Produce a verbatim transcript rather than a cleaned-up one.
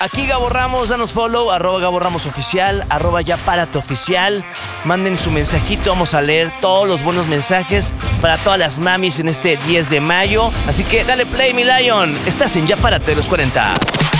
Aquí Gabo Ramos, danos follow, arroba Gabo Ramos Oficial, arroba Ya Párate Oficial. Manden su mensajito, vamos a leer todos los buenos mensajes para todas las mamis en este diez de mayo. Así que dale play, mi Lion. Estás en Ya Párate de los cuarenta.